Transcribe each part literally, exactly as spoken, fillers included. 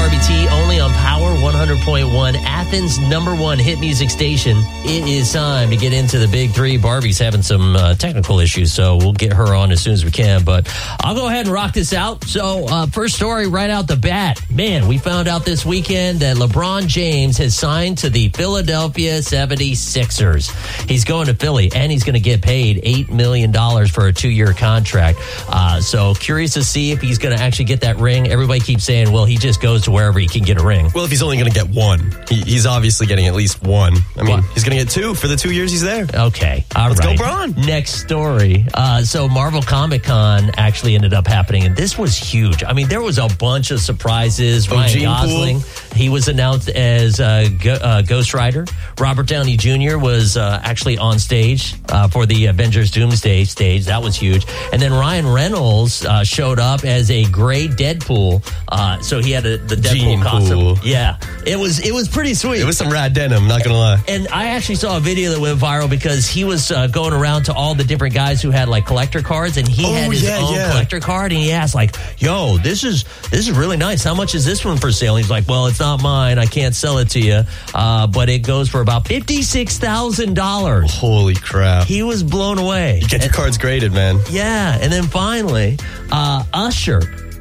Barbie T, only on Power one hundred point one, Athens' number one hit music station. It is time to get into the big three. Barbie's having some uh, technical issues, so we'll get her on as soon as we can. But I'll go ahead and rock this out. So, uh, first story right out the bat. Man, we found out this weekend that LeBron James has signed to the Philadelphia seventy-sixers. He's going to Philly, and he's going to get paid eight million dollars for a two-year contract. Uh, so, curious to see if he's going to actually get that ring. Everybody keeps saying, well, he just goes to wherever he can get a ring. Well, if he's only going to get one, he, he's obviously getting at least one. I mean, what? He's going to get two for the two years he's there. Okay. All Let's right. go, Bron. Next story. Uh, so Marvel Comic-Con actually ended up happening, and this was huge. I mean, there was a bunch of surprises. Oh, Ryan Gene Gosling, Poole. he was announced as uh, Go- uh, Ghost Rider. Robert Downey Junior was uh, actually on stage uh, for the Avengers Doomsday stage. That was huge. And then Ryan Reynolds uh, showed up as a gray Deadpool. Uh, so he had a, the Deadpool Gene costume. Poole. Yeah. It was, it was pretty sweet. It was some rad denim, not going to lie. And I actually saw a video that went viral because he was uh, going around to all the different guys who had like collector cards, and he Oh, had his yeah, own yeah. collector card, and he asked like, yo, this is this is really nice. How much is this one for sale? And he's like, well, it's not mine. I can't sell it to you. Uh, but it goes for about fifty-six thousand dollars. Holy crap. He was blown away. You get your And- cards graded, man. Yeah. And then finally, uh, Usher.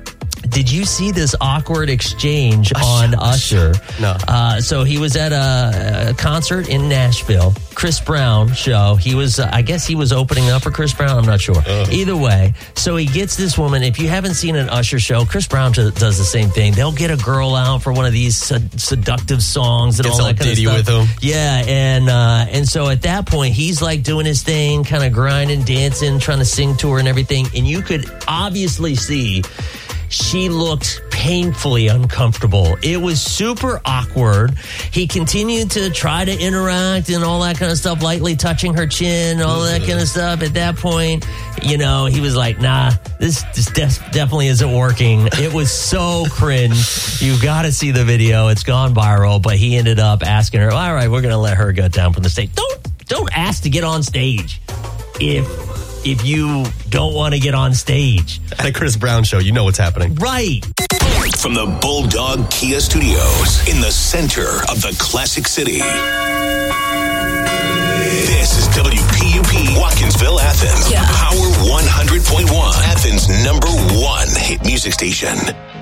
Did you see this awkward exchange Usher, on Usher? No. Uh, so he was at a, a concert in Nashville, Chris Brown show. He was, uh, I guess he was opening up for Chris Brown. I'm not sure. Uh. Either way, so he gets this woman. If you haven't seen an Usher show, Chris Brown does the same thing. They'll get a girl out for one of these sed- seductive songs and Gets all all that kind of ditty stuff. with him. Yeah, and uh, and so at that point, he's like doing his thing, kind of grinding, dancing, trying to sing to her and everything. And you could obviously see she looked painfully uncomfortable. It was super awkward. He continued to try to interact and all that kind of stuff, lightly touching her chin, all that kind of stuff. At that point, you know, he was like, nah, this, this de- definitely isn't working. It was so cringe. You got to see the video. It's gone viral, but he ended up asking her, all right, we're going to let her go down from the stage. Don't, don't ask to get on stage if... if you don't want to get on stage. At a Chris Brown show, you know what's happening. Right. From the Bulldog Kia Studios in the center of the Classic City. This is W P U P Watkinsville, Athens. Yeah. Power one hundred point one, Athens' number one hit music station.